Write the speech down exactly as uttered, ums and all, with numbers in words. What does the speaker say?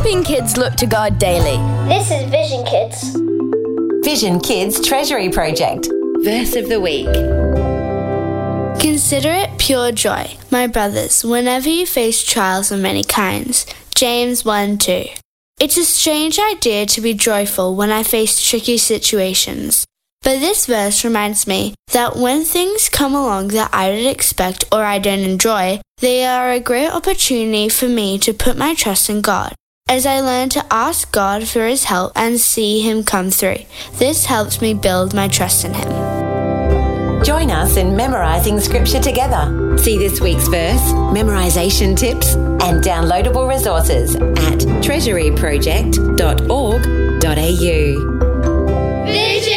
helping kids look to God daily. This is Vision Kids. Vision Kids Treasury Project. Verse of the week. Consider it pure joy, my brothers, whenever you face trials of many kinds. James one two. It's a strange idea to be joyful when I face tricky situations. But this verse reminds me that when things come along that I don't expect or I don't enjoy, they are a great opportunity for me to put my trust in God, as I learn to ask God for His help and see Him come through. This helps me build my trust in Him. Join us in memorising Scripture together. See this week's verse, memorisation tips and downloadable resources at treasury project dot org dot a u. Vision